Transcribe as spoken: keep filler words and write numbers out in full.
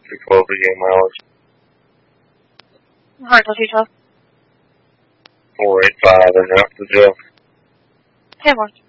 two twelve again mileage. Hartsville two twelve. four eight five and after the jail. ten one.